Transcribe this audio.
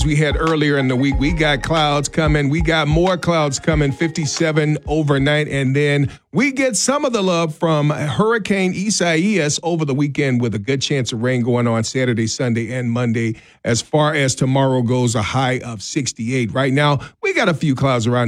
we had earlier in the week. We got clouds coming. We got more clouds coming, 57 overnight. And then we get some of the love from Hurricane Isaias over the weekend with a good chance of rain going on Saturday, Sunday, and Monday. As far as tomorrow goes, a high of 68. Right now, we got a few clouds around